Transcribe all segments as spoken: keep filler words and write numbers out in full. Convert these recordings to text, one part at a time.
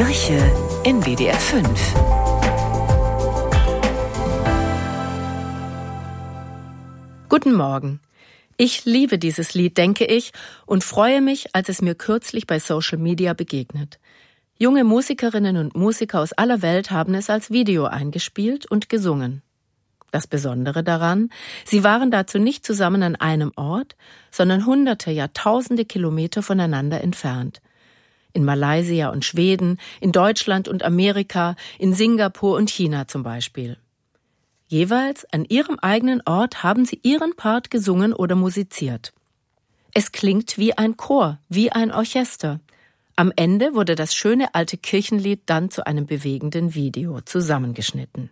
Kirche in W D R fünf. Guten Morgen. Ich liebe dieses Lied, denke ich, und freue mich, als es mir kürzlich bei Social Media begegnet. Junge Musikerinnen und Musiker aus aller Welt haben es als Video eingespielt und gesungen. Das Besondere daran, sie waren dazu nicht zusammen an einem Ort, sondern hunderte, ja tausende Kilometer voneinander entfernt. In Malaysia und Schweden, in Deutschland und Amerika, in Singapur und China zum Beispiel. Jeweils an ihrem eigenen Ort haben sie ihren Part gesungen oder musiziert. Es klingt wie ein Chor, wie ein Orchester. Am Ende wurde das schöne alte Kirchenlied dann zu einem bewegenden Video zusammengeschnitten.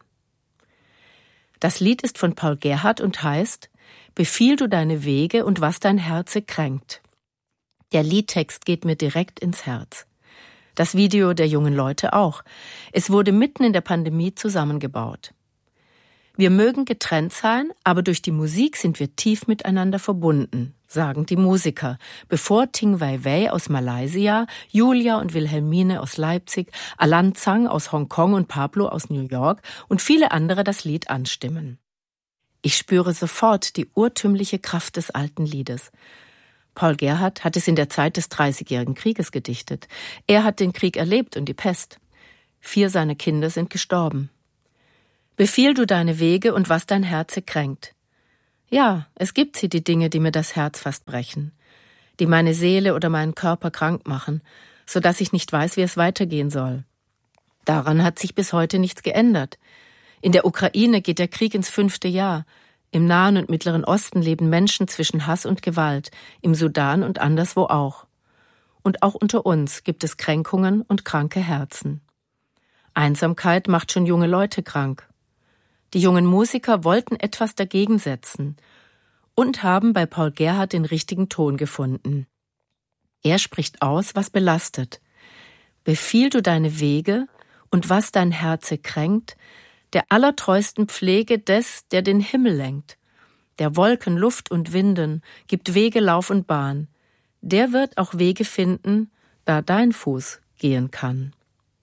Das Lied ist von Paul Gerhardt und heißt »Befiehl du deine Wege und was dein Herze kränkt«. Der Liedtext geht mir direkt ins Herz. Das Video der jungen Leute auch. Es wurde mitten in der Pandemie zusammengebaut. Wir mögen getrennt sein, aber durch die Musik sind wir tief miteinander verbunden, sagen die Musiker, bevor Ting Wei Wei aus Malaysia, Julia und Wilhelmine aus Leipzig, Alan Zhang aus Hongkong und Pablo aus New York und viele andere das Lied anstimmen. Ich spüre sofort die urtümliche Kraft des alten Liedes. Paul Gerhardt hat es in der Zeit des Dreißigjährigen Krieges gedichtet. Er hat den Krieg erlebt und die Pest. Vier seiner Kinder sind gestorben. Befiehl du deine Wege und was dein Herze kränkt. Ja, es gibt sie, die Dinge, die mir das Herz fast brechen, die meine Seele oder meinen Körper krank machen, so dass ich nicht weiß, wie es weitergehen soll. Daran hat sich bis heute nichts geändert. In der Ukraine geht der Krieg ins fünfte Jahr. Im Nahen und Mittleren Osten leben Menschen zwischen Hass und Gewalt, im Sudan und anderswo auch. Und auch unter uns gibt es Kränkungen und kranke Herzen. Einsamkeit macht schon junge Leute krank. Die jungen Musiker wollten etwas dagegen setzen und haben bei Paul Gerhardt den richtigen Ton gefunden. Er spricht aus, was belastet. Befiehl du deine Wege und was dein Herze kränkt, der allertreusten Pflege des, der den Himmel lenkt, der Wolken, Luft und Winden, gibt Wege, Lauf und Bahn. Der wird auch Wege finden, da dein Fuß gehen kann.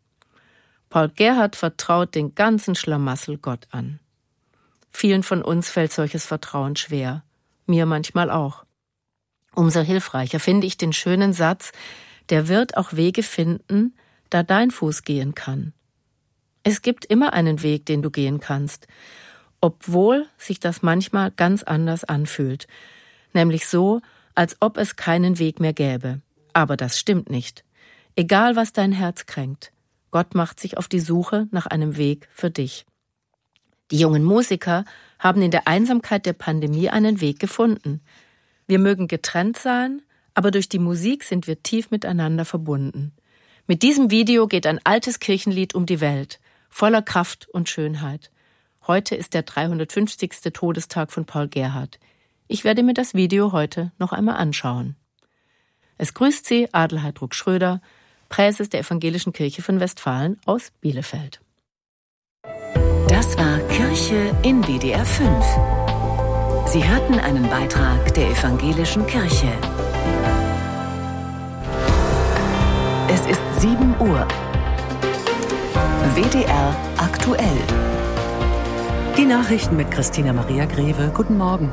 Paul Gerhardt vertraut den ganzen Schlamassel Gott an. Vielen von uns fällt solches Vertrauen schwer, mir manchmal auch. Umso hilfreicher finde ich den schönen Satz, der wird auch Wege finden, da dein Fuß gehen kann. Es gibt immer einen Weg, den du gehen kannst, obwohl sich das manchmal ganz anders anfühlt, nämlich so, als ob es keinen Weg mehr gäbe. Aber das stimmt nicht. Egal, was dein Herz kränkt, Gott macht sich auf die Suche nach einem Weg für dich. Die jungen Musiker haben in der Einsamkeit der Pandemie einen Weg gefunden. Wir mögen getrennt sein, aber durch die Musik sind wir tief miteinander verbunden. Mit diesem Video geht ein altes Kirchenlied um die Welt, voller Kraft und Schönheit. Heute ist der dreihundertfünfzigste Todestag von Paul Gerhardt. Ich werde mir das Video heute noch einmal anschauen. Es grüßt Sie Adelheid Ruck-Schröder, Präses der Evangelischen Kirche von Westfalen aus Bielefeld. Das war Kirche in W D R fünf. Sie hörten einen Beitrag der Evangelischen Kirche. Es ist sieben Uhr. W D R aktuell. Die Nachrichten mit Christina Maria Greve. Guten Morgen.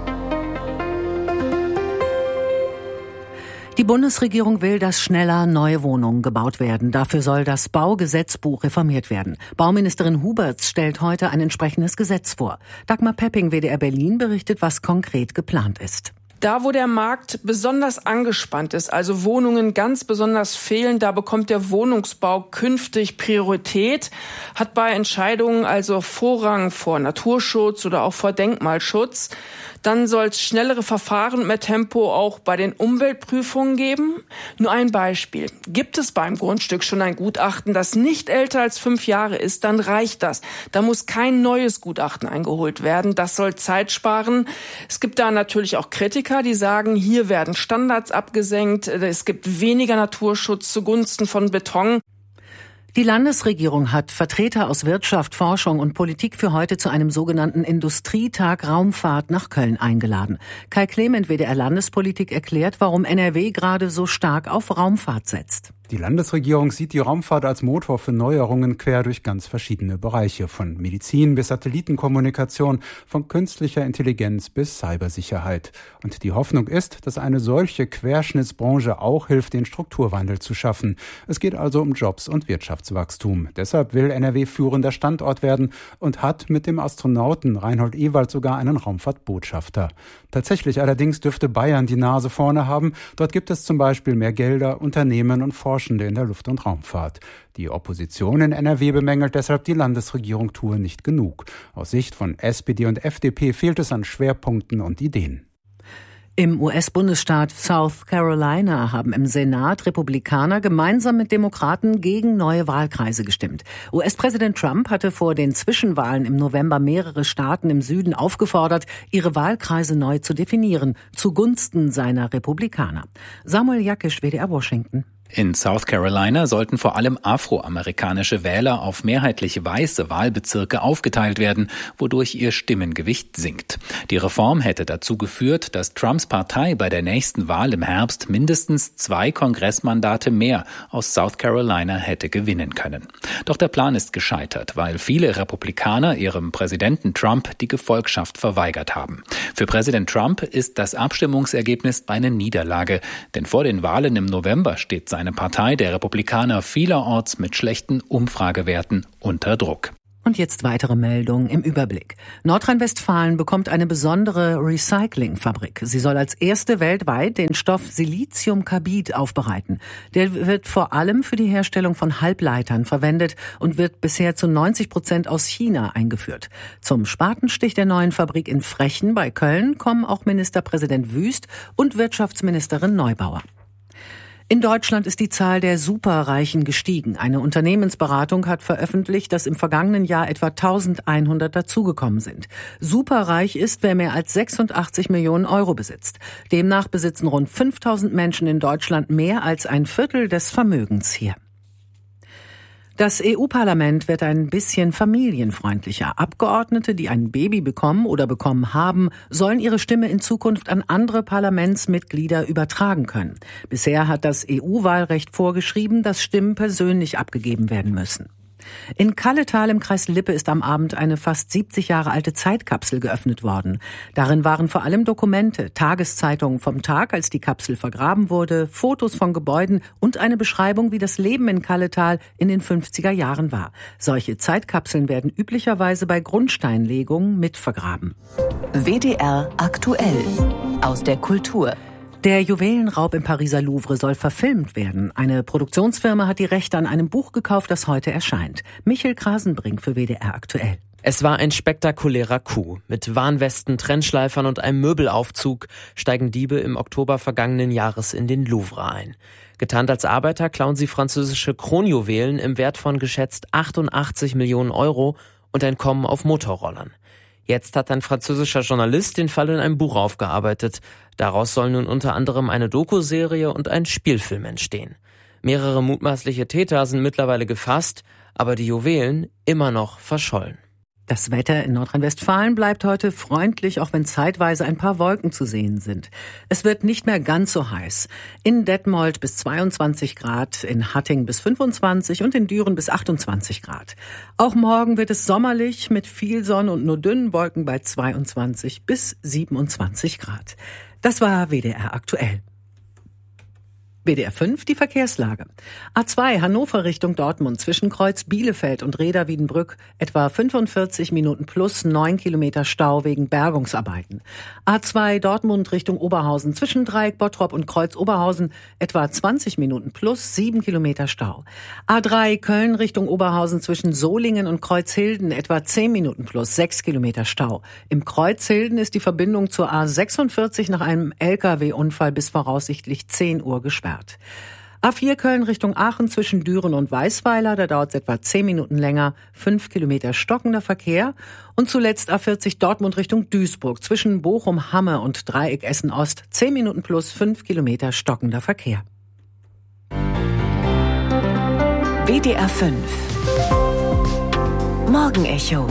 Die Bundesregierung will, dass schneller neue Wohnungen gebaut werden. Dafür soll das Baugesetzbuch reformiert werden. Bauministerin Huberts stellt heute ein entsprechendes Gesetz vor. Dagmar Pepping, W D R Berlin, berichtet, was konkret geplant ist. Da, wo der Markt besonders angespannt ist, also Wohnungen ganz besonders fehlen, da bekommt der Wohnungsbau künftig Priorität, hat bei Entscheidungen also Vorrang vor Naturschutz oder auch vor Denkmalschutz. Dann soll es schnellere Verfahren und mehr Tempo auch bei den Umweltprüfungen geben. Nur ein Beispiel. Gibt es beim Grundstück schon ein Gutachten, das nicht älter als fünf Jahre ist, dann reicht das. Da muss kein neues Gutachten eingeholt werden. Das soll Zeit sparen. Es gibt da natürlich auch Kritiker, die sagen, hier werden Standards abgesenkt. Es gibt weniger Naturschutz zugunsten von Beton. Die Landesregierung hat Vertreter aus Wirtschaft, Forschung und Politik für heute zu einem sogenannten Industrietag Raumfahrt nach Köln eingeladen. Kai Clement, W D R Landespolitik, erklärt, warum N R W gerade so stark auf Raumfahrt setzt. Die Landesregierung sieht die Raumfahrt als Motor für Neuerungen quer durch ganz verschiedene Bereiche, von Medizin bis Satellitenkommunikation, von künstlicher Intelligenz bis Cybersicherheit. Und die Hoffnung ist, dass eine solche Querschnittsbranche auch hilft, den Strukturwandel zu schaffen. Es geht also um Jobs und Wirtschaftswachstum. Deshalb will N R W führender Standort werden und hat mit dem Astronauten Reinhold Ewald sogar einen Raumfahrtbotschafter. Tatsächlich allerdings dürfte Bayern die Nase vorne haben. Dort gibt es zum Beispiel mehr Gelder, Unternehmen und Forschende in der Luft- und Raumfahrt. Die Opposition in N R W bemängelt deshalb, die Landesregierung tue nicht genug. Aus Sicht von S P D und F D P fehlt es an Schwerpunkten und Ideen. Im U S-Bundesstaat South Carolina haben im Senat Republikaner gemeinsam mit Demokraten gegen neue Wahlkreise gestimmt. U S-Präsident Trump hatte vor den Zwischenwahlen im November mehrere Staaten im Süden aufgefordert, ihre Wahlkreise neu zu definieren, zugunsten seiner Republikaner. Samuel Jackisch, W D R Washington. In South Carolina sollten vor allem afroamerikanische Wähler auf mehrheitlich weiße Wahlbezirke aufgeteilt werden, wodurch ihr Stimmengewicht sinkt. Die Reform hätte dazu geführt, dass Trumps Partei bei der nächsten Wahl im Herbst mindestens zwei Kongressmandate mehr aus South Carolina hätte gewinnen können. Doch der Plan ist gescheitert, weil viele Republikaner ihrem Präsidenten Trump die Gefolgschaft verweigert haben. Für Präsident Trump ist das Abstimmungsergebnis eine Niederlage, denn vor den Wahlen im November steht seine Partei der Republikaner vielerorts mit schlechten Umfragewerten unter Druck. Und jetzt weitere Meldungen im Überblick. Nordrhein-Westfalen bekommt eine besondere Recyclingfabrik. Sie soll als erste weltweit den Stoff Siliziumkarbid aufbereiten. Der wird vor allem für die Herstellung von Halbleitern verwendet und wird bisher zu neunzig Prozent aus China eingeführt. Zum Spatenstich der neuen Fabrik in Frechen bei Köln kommen auch Ministerpräsident Wüst und Wirtschaftsministerin Neubauer. In Deutschland ist die Zahl der Superreichen gestiegen. Eine Unternehmensberatung hat veröffentlicht, dass im vergangenen Jahr etwa eintausendeinhundert dazugekommen sind. Superreich ist, wer mehr als sechsundachtzig Millionen Euro besitzt. Demnach besitzen rund fünftausend Menschen in Deutschland mehr als ein Viertel des Vermögens hier. Das E U-Parlament wird ein bisschen familienfreundlicher. Abgeordnete, die ein Baby bekommen oder bekommen haben, sollen ihre Stimme in Zukunft an andere Parlamentsmitglieder übertragen können. Bisher hat das E U-Wahlrecht vorgeschrieben, dass Stimmen persönlich abgegeben werden müssen. In Kalletal im Kreis Lippe ist am Abend eine fast siebzig Jahre alte Zeitkapsel geöffnet worden. Darin waren vor allem Dokumente, Tageszeitungen vom Tag, als die Kapsel vergraben wurde, Fotos von Gebäuden und eine Beschreibung, wie das Leben in Kalletal in den fünfziger Jahren war. Solche Zeitkapseln werden üblicherweise bei Grundsteinlegungen mit vergraben. W D R aktuell aus der Kultur. Der Juwelenraub im Pariser Louvre soll verfilmt werden. Eine Produktionsfirma hat die Rechte an einem Buch gekauft, das heute erscheint. Michael Krasenbrink für W D R aktuell. Es war ein spektakulärer Coup. Mit Warnwesten, Trennschleifern und einem Möbelaufzug steigen Diebe im Oktober vergangenen Jahres in den Louvre ein. Getarnt als Arbeiter klauen sie französische Kronjuwelen im Wert von geschätzt achtundachtzig Millionen Euro und entkommen auf Motorrollern. Jetzt hat ein französischer Journalist den Fall in einem Buch aufgearbeitet. Daraus soll nun unter anderem eine Doku-Serie und ein Spielfilm entstehen. Mehrere mutmaßliche Täter sind mittlerweile gefasst, aber die Juwelen immer noch verschollen. Das Wetter in Nordrhein-Westfalen bleibt heute freundlich, auch wenn zeitweise ein paar Wolken zu sehen sind. Es wird nicht mehr ganz so heiß. In Detmold bis zweiundzwanzig Grad, in Hatting bis fünfundzwanzig und in Düren bis achtundzwanzig Grad. Auch morgen wird es sommerlich mit viel Sonne und nur dünnen Wolken bei zweiundzwanzig bis siebenundzwanzig Grad. Das war W D R aktuell. W D R fünf, die Verkehrslage. A zwei Hannover Richtung Dortmund zwischen Kreuz Bielefeld und Reda-Wiedenbrück etwa fünfundvierzig Minuten plus neun Kilometer Stau wegen Bergungsarbeiten. A zwei Dortmund Richtung Oberhausen zwischen Dreieck Bottrop und Kreuz Oberhausen etwa zwanzig Minuten plus sieben Kilometer Stau. A drei Köln Richtung Oberhausen zwischen Solingen und Kreuzhilden etwa zehn Minuten plus sechs Kilometer Stau. Im Kreuzhilden ist die Verbindung zur A sechsundvierzig nach einem L K W-Unfall bis voraussichtlich zehn Uhr gesperrt. A vier Köln Richtung Aachen zwischen Düren und Weißweiler, da dauert es etwa zehn Minuten länger, fünf Kilometer stockender Verkehr. Und zuletzt A vierzig Dortmund Richtung Duisburg zwischen Bochum-Hamme und Dreieck Essen-Ost, zehn Minuten plus fünf Kilometer stockender Verkehr. W D R fünf Morgenecho.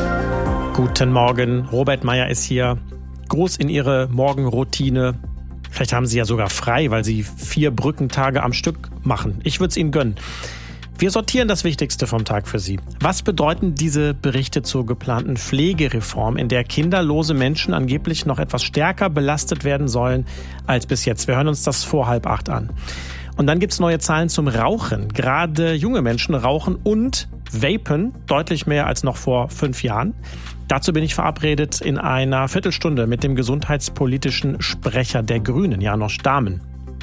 Guten Morgen, Robert Meyer ist hier. Gruß in Ihre Morgenroutine. Vielleicht haben Sie ja sogar frei, weil Sie vier Brückentage am Stück machen. Ich würde es Ihnen gönnen. Wir sortieren das Wichtigste vom Tag für Sie. Was bedeuten diese Berichte zur geplanten Pflegereform, in der kinderlose Menschen angeblich noch etwas stärker belastet werden sollen als bis jetzt? Wir hören uns das vor halb acht an. Und dann gibt's neue Zahlen zum Rauchen. Gerade junge Menschen rauchen und vapen deutlich mehr als noch vor fünf Jahren. Dazu bin ich verabredet in einer Viertelstunde mit dem gesundheitspolitischen Sprecher der Grünen, Janosch Dahmen.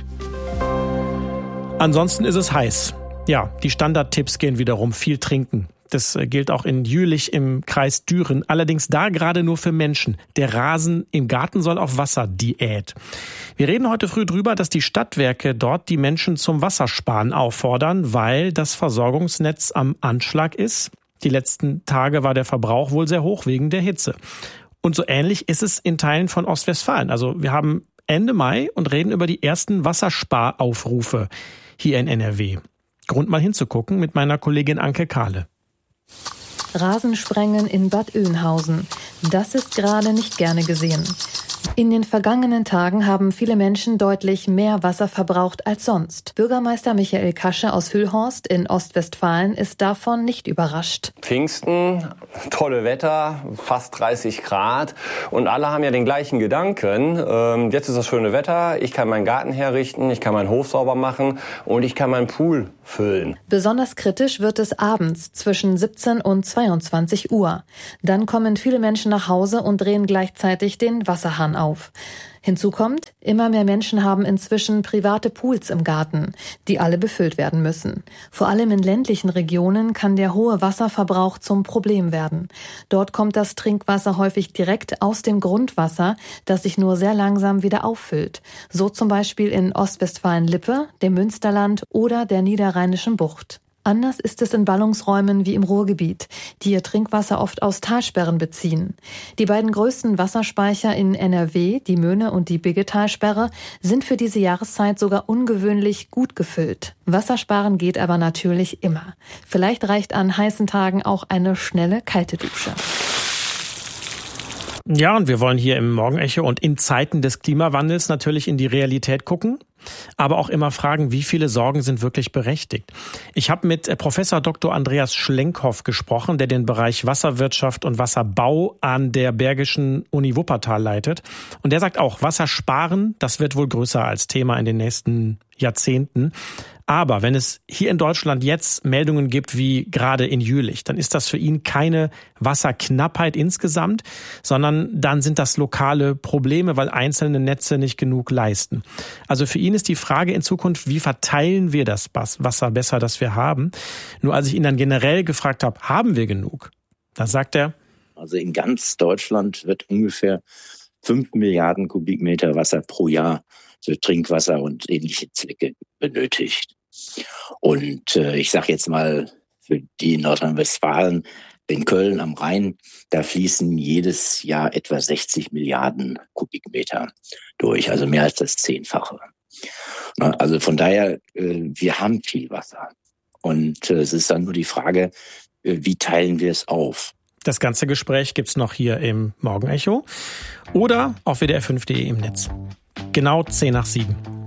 Ansonsten ist es heiß. Ja, die Standardtipps gehen wiederum: viel trinken. Das gilt auch in Jülich im Kreis Düren. Allerdings da gerade nur für Menschen. Der Rasen im Garten soll auf Wasserdiät. Wir reden heute früh drüber, dass die Stadtwerke dort die Menschen zum Wassersparen auffordern, weil das Versorgungsnetz am Anschlag ist. Die letzten Tage war der Verbrauch wohl sehr hoch wegen der Hitze. Und so ähnlich ist es in Teilen von Ostwestfalen. Also wir haben Ende Mai und reden über die ersten Wassersparaufrufe hier in N R W. Grund mal hinzugucken mit meiner Kollegin Anke Kahle. Rasensprengen in Bad Oeynhausen. Das ist gerade nicht gerne gesehen. In den vergangenen Tagen haben viele Menschen deutlich mehr Wasser verbraucht als sonst. Bürgermeister Michael Kasche aus Hüllhorst in Ostwestfalen ist davon nicht überrascht. Pfingsten, tolle Wetter, fast dreißig Grad und alle haben ja den gleichen Gedanken. Ähm, jetzt ist das schöne Wetter, ich kann meinen Garten herrichten, ich kann meinen Hof sauber machen und ich kann meinen Pool füllen. Besonders kritisch wird es abends zwischen siebzehn und zweiundzwanzig Uhr. Dann kommen viele Menschen nach Hause und drehen gleichzeitig den Wasserhahn auf. Hinzu kommt, immer mehr Menschen haben inzwischen private Pools im Garten, die alle befüllt werden müssen. Vor allem in ländlichen Regionen kann der hohe Wasserverbrauch zum Problem werden. Dort kommt das Trinkwasser häufig direkt aus dem Grundwasser, das sich nur sehr langsam wieder auffüllt. So zum Beispiel in Ostwestfalen-Lippe, dem Münsterland oder der Niederrheinischen Bucht. Anders ist es in Ballungsräumen wie im Ruhrgebiet, die ihr Trinkwasser oft aus Talsperren beziehen. Die beiden größten Wasserspeicher in N R W, die Möhne und die Biggetalsperre, sind für diese Jahreszeit sogar ungewöhnlich gut gefüllt. Wassersparen geht aber natürlich immer. Vielleicht reicht an heißen Tagen auch eine schnelle kalte Dusche. Ja, und wir wollen hier im Morgenecho und in Zeiten des Klimawandels natürlich in die Realität gucken, aber auch immer fragen, wie viele Sorgen sind wirklich berechtigt. Ich habe mit Professor Doktor Andreas Schlenkhoff gesprochen, der den Bereich Wasserwirtschaft und Wasserbau an der Bergischen Uni Wuppertal leitet. Und der sagt auch, Wassersparen, das wird wohl größer als Thema in den nächsten Jahrzehnten. Aber wenn es hier in Deutschland jetzt Meldungen gibt, wie gerade in Jülich, dann ist das für ihn keine Wasserknappheit insgesamt, sondern dann sind das lokale Probleme, weil einzelne Netze nicht genug leisten. Also für ihn ist die Frage in Zukunft, wie verteilen wir das Wasser besser, das wir haben? Nur als ich ihn dann generell gefragt habe, haben wir genug? Da sagt er, also in ganz Deutschland wird ungefähr fünf Milliarden Kubikmeter Wasser pro Jahr für Trinkwasser und ähnliche Zwecke benötigt. Und äh, ich sage jetzt mal, für die in Nordrhein-Westfalen, in Köln am Rhein, da fließen jedes Jahr etwa sechzig Milliarden Kubikmeter durch, also mehr als das Zehnfache. Na, also von daher, äh, wir haben viel Wasser. Und äh, es ist dann nur die Frage, äh, wie teilen wir es auf? Das ganze Gespräch gibt's noch hier im Morgenecho oder auf w d r fünf punkt d e im Netz. Genau zehn nach sieben.